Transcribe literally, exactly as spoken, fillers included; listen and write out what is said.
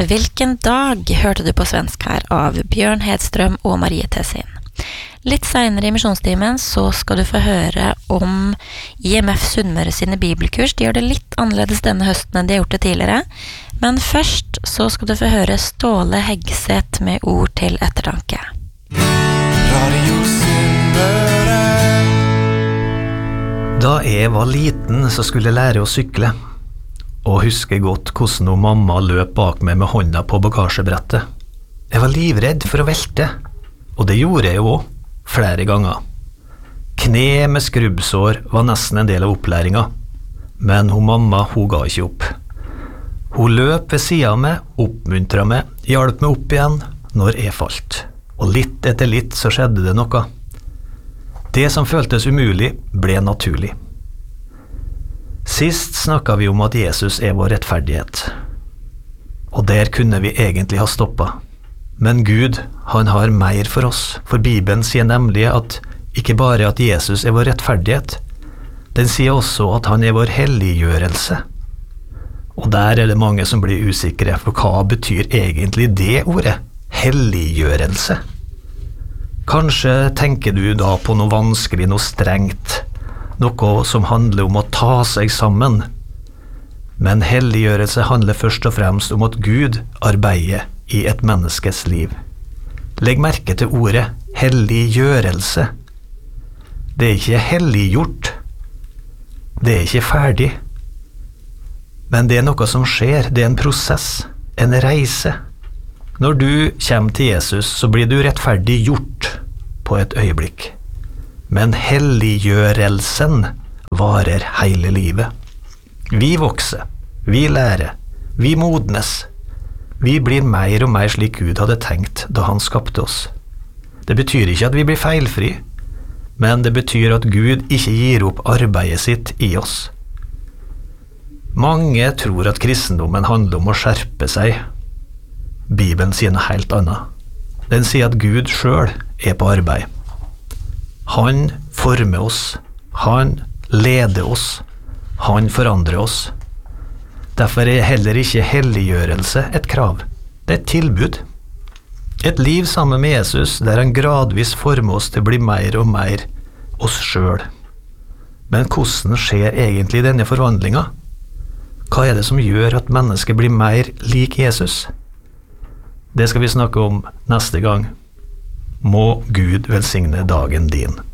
Hvilken dag hørte du på svensk her av Bjørn Hedstrøm og Marie Tessin. Litt senere i misjonstimen så skal du få høre om I M F Sunnmøre sine bibelkurs. De gjør det litt annerledes denne høsten enn de har gjort det tidligere. Men først så skal du få høre Ståle Heggseth med ord til ettertanke. Radio Sunnmøre. Da jeg var liten så skulle jeg lære å sykle. Og husker godt hvordan hun mamma løp bak meg med hånda på bagasjebrettet. Jeg var livredd for å velte, og det gjorde jeg jo også, flere ganger. Kne med skrubbsår var nesten en del av opplæringen, men hun mamma hun ga ikke opp. Hun løp ved siden av meg, oppmuntret meg, hjalp meg opp igjen når jeg falt, og litt etter litt så skjedde det noe. Det som føltes umulig ble naturlig. Sist snakket vi om at Jesus er vår rettferdighet, og der kunne vi egentlig ha stoppet. Men Gud, han har mer for oss, for Bibelen sier nemlig at ikke bare at Jesus er vår rettferdighet, den sier også at han er vår helliggjørelse. Og der er det mange som blir usikre, for hva betyr egentlig det ordet, helliggjørelse? Kanskje tenker du da på noe vanskelig, noe strengt, noe som handler om å ta seg sammen. Men helliggjørelse handler først og fremst om at Gud arbeider I et menneskes liv. Legg merke til ordet helliggjørelse. Det er ikke helliggjort. Det er ikke ferdig. Men det er noe som skjer, det er en prosess, en reise. Når du kommer til Jesus, så blir du rettferdig gjort på et øyeblikk. Men helliggjørelsen varer hele livet. Vi vokser, vi lærer, vi modnes. Vi blir mer og mer slik Gud hadde tenkt da han skapte oss. Det betyr ikke at vi blir feilfri, men det betyr at Gud ikke gir opp arbeidet sitt I oss. Mange tror at kristendommen handler om å skjerpe seg. Bibelen sier noe helt annet. Den sier at Gud selv er på arbeid. Han former oss, han leder oss, han forandrer oss. Derfor er heller ikke helliggjørelse et krav, det er et tilbud. Et liv sammen med Jesus der han gradvis former oss til å bli mer og mer oss selv. Men hvordan skjer egentlig denne forvandlingen? Hva er det som gjør at mennesket blir mer lik Jesus? Det skal vi snakke om neste gang. Må Gud velsigne dagen din.